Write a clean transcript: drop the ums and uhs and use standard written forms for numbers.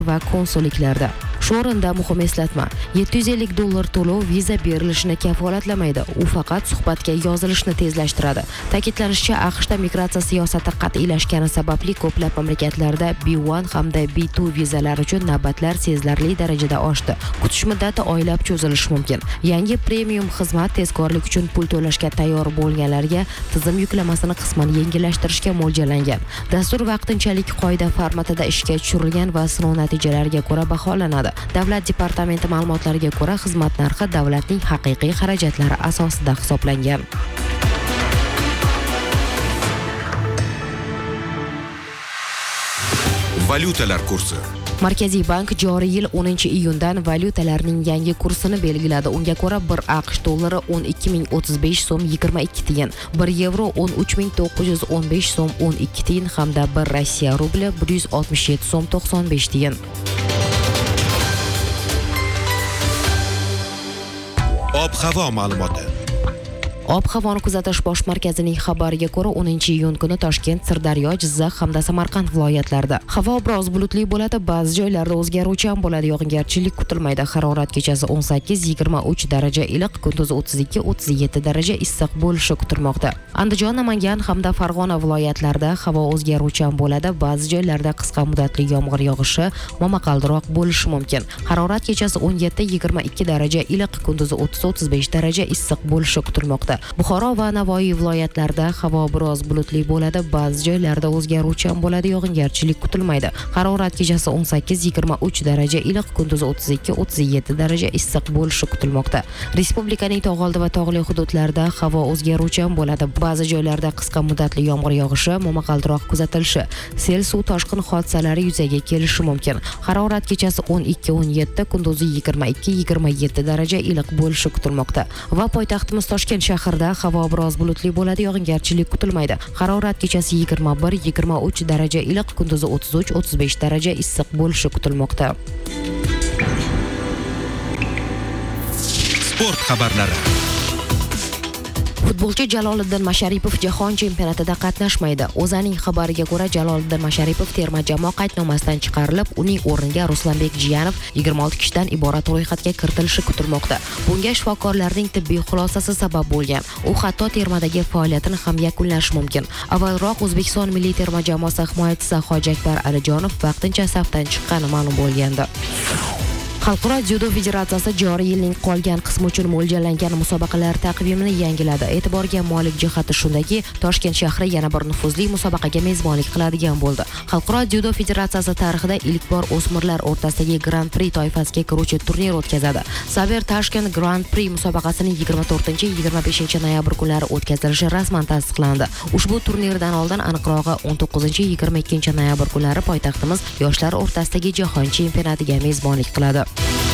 va konsulliklarda. Shu o'rinda muhim eslatma: $750 to'lov viza berilishini kafolatlamaydi. U faqat suhbatga yozilishni tezlashtiradi. Ta'kidlanishicha, AQShda migratsiya siyosati qat'iylashgani sababli ko'plab mamlakatlarda B1 hamda B2 vizalar uchun navbatlar sezilarli darajada oshdi. Kutish muddati oylab cho'zilishi mumkin. Yangi premium xizmat tezkorlik uchun pul to'lashga tayyor bo'lganlarga tizim yuklamasini qisman yengillashtirishga mo'ljallangan. Dastur vaqtinchalik qoida formatida ishga tushirilgan va sinov natijalariga ko'ra baholanadi. Davlat departamenti ma'lumotlariga ko'ra, xizmat narxi davlatning haqiqiy xarajatlari asosida hisoblangan. Valyutalar kursi. Markaziy bank joriy yil 10-iyundan valyutalarning yangi kursini belgiladi. Unga ko'ra 1 AQSh dollari 12.035 so'm 22 tiyin, 1 yevro 13.915 so'm 12 tiyin hamda 1 Rossiya rubli 167 so'm 95 tiyin. Ob-havo ma'lumoti. Ob-havoni kuzatish bosh markazining xabariga ko'ra 10-iyun kuni Toshkent, Sirdaryo, Jizzax hamda Samarqand viloyatlarida havo biroz bulutli bo'ladi, ba'zi joylarda o'zgaruvchan bo'ladi, yog'ingarchilik kutilmaydi. Harorat kechasi 18-23 daraja iliq, kunduzi 32-37 daraja issiq bo'lishi kutilmoqda. Andijon, Namangan hamda Farg'ona viloyatlarida havo o'zgaruvchan bo'ladi, ba'zi joylarda qisqa muddatli yomg'ir yog'ishi momaqaldiroq bo'lishi mumkin. Harorat kechasi 17-22 daraja iliq, kunduzi 30-35 daraja issiq bo'lishi kutilmoqda. Buxoro va Navoiy viloyatlarida havo biroz bulutli bo'ladi, ba'zi joylarda o'zgaruvchan bo'ladi, yog'ingarchilik kutilmaydi. Harorat kechasi 18-23 daraja iliq, kunduzi 32-37 daraja issiq bo'lishi kutilmoqda. Respublikaning tog'oldi va tog'li hududlarida havo o'zgaruvchan bo'ladi, ba'zi joylarda qisqa muddatli yomg'ir yog'ishi, momaqaldiroq kuzatilishi, sel suv toshqin hodisalari yuzaga kelishi mumkin. Harorat kechasi 12-17, kunduzi 22-27 daraja iliq bo'lishi kutilmoqda. Va poytaxtimiz Toshkent shahrida havo biroz bulutli bo'ladi, yog'ingarchilik kutilmaydi. Harorat kechasi 21-23 daraja iliq, kunduzi 33-35 daraja issiq bo'lishi kutilmoqda. Sport xabarlari. Futbolchi Jaloliddin Masharipov jahon chempionatida qatnashmaydi. O'zaning xabariga ko'ra, Jaloliddin Masharipov terma jamoa qaydnomasidan chiqarilib, uning o'rniga Ruslanbek Jiyanov 26 kishidan iborat ro'yxatga kiritilishi kutilmoqda. Bunga shifokorlarning tibbiy xulosasi sabab bo'lgan. U hatto termadagi faoliyatini ham yakunlashi mumkin. Avvalroq O'zbekiston milliy terma jamoasi himoyachisi Hojiakbar Alijonov vaqtincha safdan chiqqani ma'lum bo'lgandi. Xalqaro dzyudo federatsiyasi joriy yilning qolgan qismi uchun mo'ljallangan musobaqalar taqvimini yangiladi. E'tiborga molik jihati shundaki, Toshkent shahri yana bir nufuzli musobaqaga mezbonlik qiladigan bo'ldi. Xalqaro dzyudo federatsiyasi tarixida ilk bor o'smirlar o'rtasidagi Grand Prix toifasiga kiruvchi turnir o'tkazadi. Saber Tashkent Grand Prix musobaqasining 24-25 noyabr kunlari o'tkazilishi rasman tasdiqlandi. Ushbu turnirdan oldin aniqrog'i 19-22 noyabr kunlari poytaxtimiz yoshlar o'rtasidagi jahon chempionatiga mezbonlik qiladi.